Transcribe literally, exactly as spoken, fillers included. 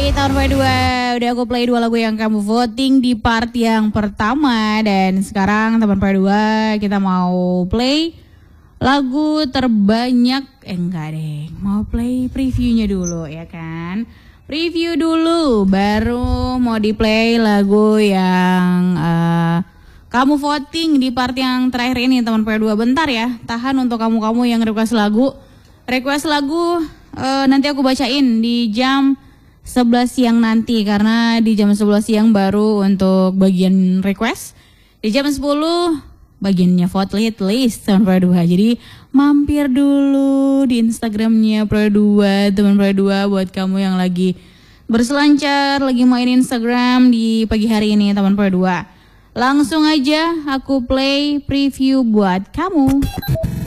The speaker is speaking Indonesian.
Oke, tahun dua udah aku play dua lagu yang kamu voting di part yang pertama. Dan sekarang teman dua kita mau play lagu terbanyak. Eh enggak deh, mau play previewnya dulu ya kan. Preview dulu, baru mau di play lagu yang uh, kamu voting di part yang terakhir ini teman dua. Bentar ya, tahan untuk kamu-kamu yang request lagu. Request lagu uh, nanti aku bacain di jam sebelas siang nanti, karena di jam sebelas siang baru untuk bagian request. Di jam sepuluh bagiannya vote list teman Pro dua. Jadi mampir dulu di Instagramnya Pro dua teman Pro dua buat kamu yang lagi berselancar, lagi main Instagram di pagi hari ini teman Pro dua. Langsung aja aku play preview buat kamu.